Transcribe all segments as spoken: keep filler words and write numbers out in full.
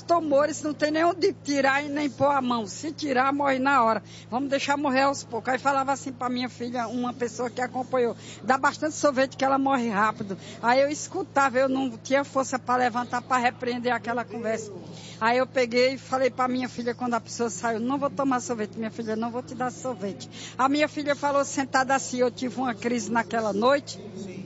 tumores, não tem nem onde tirar e nem pôr a mão. Se tirar, morre na hora. Vamos deixar morrer aos poucos. Aí falava assim para minha filha, uma pessoa que acompanhou, dá bastante sorvete que ela morre rápido. Aí eu escutava, eu não tinha força para levantar, para repreender aquela conversa. Aí eu peguei e falei para minha filha, quando a pessoa saiu, não vou tomar sorvete, minha filha, não vou te dar sorvete. A minha filha falou sentada assim, eu tive uma crise naquela noite.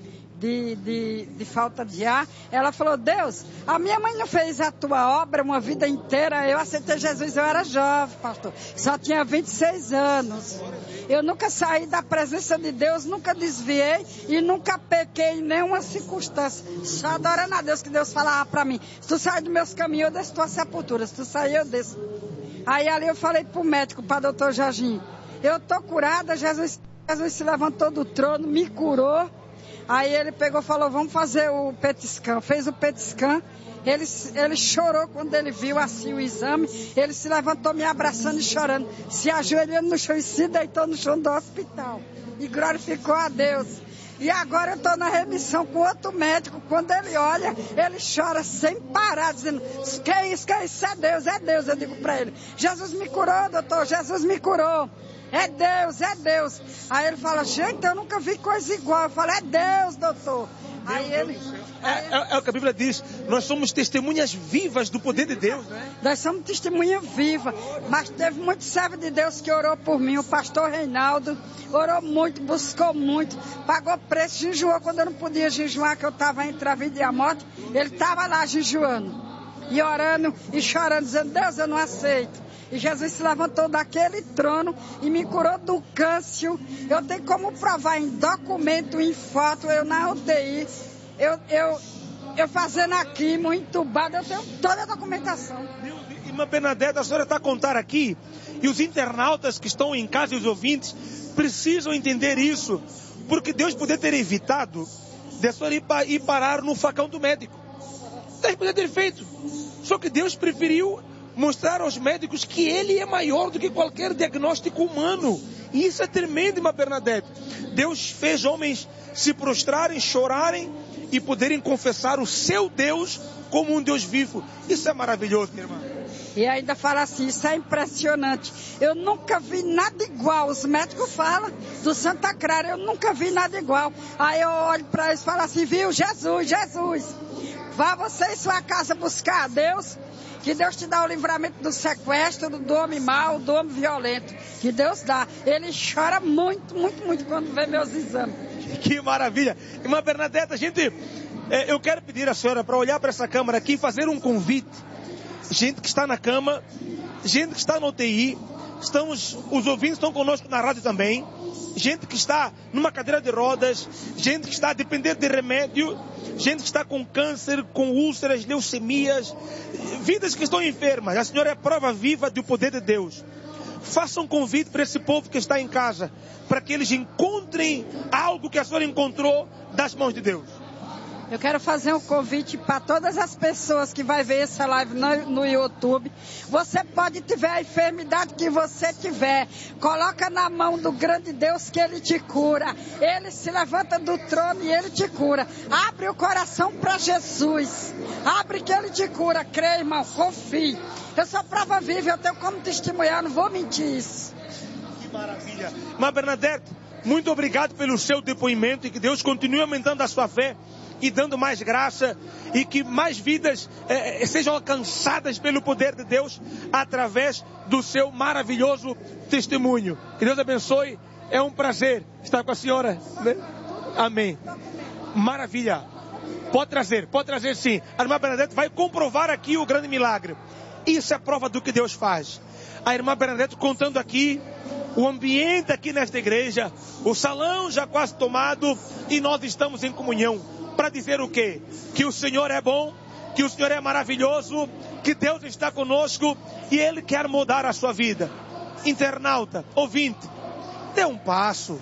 De, de, de falta de ar, ela falou, Deus, a minha mãe não fez a tua obra uma vida inteira, eu aceitei Jesus, eu era jovem, pastor, só tinha vinte e seis anos, eu nunca saí da presença de Deus, nunca desviei e nunca pequei em nenhuma circunstância, só adorando a Deus, que Deus falava para mim, se tu sair dos meus caminhos, eu desço tua sepultura, se tu sair, eu desço. Aí ali eu falei pro médico, para doutor Jorginho, eu tô curada, Jesus, Jesus se levantou do trono, me curou. Aí ele pegou e falou, vamos fazer o P E T scan. Fez o P E T scan, ele, ele chorou quando ele viu assim o exame, ele se levantou me abraçando e chorando, se ajoelhando no chão e se deitou no chão do hospital. E glorificou a Deus. E agora eu estou na remissão com outro médico, quando ele olha, ele chora sem parar, dizendo, que é isso, que é isso, é Deus, é Deus. Eu digo para ele, Jesus me curou, doutor, Jesus me curou. É Deus, é Deus. Aí ele fala, gente, eu nunca vi coisa igual. Eu falo, é Deus, doutor. Aí ele... É, é, é o que a Bíblia diz, nós somos testemunhas vivas do poder de Deus, né? Nós somos testemunha viva, mas teve muito servo de Deus que orou por mim, o pastor Reinaldo, orou muito, buscou muito, pagou preço, jejuou quando eu não podia jejuar, que eu estava entre a vida e a morte, ele estava lá jejuando, e orando, e chorando, dizendo, Deus, eu não aceito. E Jesus se levantou daquele trono e me curou do câncer. Eu tenho como provar em documento, em foto, eu na U T I, eu, eu, eu fazendo aqui, entubado, eu tenho toda a documentação. Irmã Bernadette, a senhora está a contar aqui, e os internautas que estão em casa e os ouvintes precisam entender isso, porque Deus poderia ter evitado de a senhora ir, ir parar no facão do médico. Deus poderia ter feito, só que Deus preferiu mostrar aos médicos que ele é maior do que qualquer diagnóstico humano. E isso é tremendo, irmã Bernadette. Deus fez homens se prostrarem, chorarem e poderem confessar o seu Deus como um Deus vivo. Isso é maravilhoso, minha irmã. E ainda fala assim, isso é impressionante. Eu nunca vi nada igual. Os médicos falam do Santa Clara, eu nunca vi nada igual. Aí eu olho para eles e falo assim, viu, Jesus, Jesus, vá você em sua casa buscar a Deus, que Deus te dá o livramento do sequestro, do homem mau, do homem violento. Que Deus dá. Ele chora muito, muito, muito quando vê meus exames. Que maravilha. Irmã Bernadette, a gente, é, eu quero pedir à senhora para olhar para essa câmara aqui e fazer um convite. Gente que está na cama, gente que está no U T I, estamos, os ouvintes estão conosco na rádio também, gente que está numa cadeira de rodas, gente que está a depender de remédio, gente que está com câncer, com úlceras, leucemias, vidas que estão enfermas. A senhora é a prova viva do poder de Deus. Faça um convite para esse povo que está em casa, para que eles encontrem algo que a senhora encontrou das mãos de Deus. Eu quero fazer um convite para todas as pessoas que vai ver essa live no, no YouTube. Você pode ter a enfermidade que você tiver. Coloca na mão do grande Deus que Ele te cura. Ele se levanta do trono e Ele te cura. Abre o coração para Jesus. Abre que Ele te cura. Creia, irmão, confie. Eu sou prova viva, eu tenho como testemunhar, não vou mentir isso. Que maravilha. Irmã Bernadette, muito obrigado pelo seu depoimento e que Deus continue aumentando a sua fé e dando mais graça, e que mais vidas eh, sejam alcançadas pelo poder de Deus através do seu maravilhoso testemunho. Que Deus abençoe, é um prazer estar com a senhora, né? Amém. Maravilha. Pode trazer, pode trazer sim. A irmã Bernadette vai comprovar aqui o grande milagre. Isso é prova do que Deus faz. A irmã Bernadette contando aqui o ambiente aqui nesta igreja, o salão já quase tomado, e nós estamos em comunhão. Para dizer o quê? Que o Senhor é bom, que o Senhor é maravilhoso, que Deus está conosco e Ele quer mudar a sua vida. Internauta, ouvinte, dê um passo.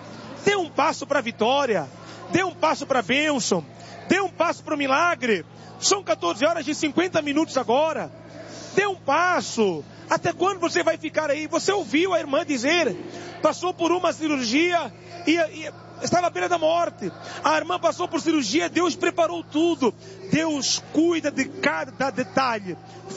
Dê um passo para a vitória. Dê um passo para a bênção. Dê um passo para o milagre. São catorze horas e cinquenta minutos agora. Dê um passo. Até quando você vai ficar aí? Você ouviu a irmã dizer, passou por uma cirurgia e... e estava à beira da morte. A irmã passou por cirurgia, Deus preparou tudo. Deus cuida de cada detalhe.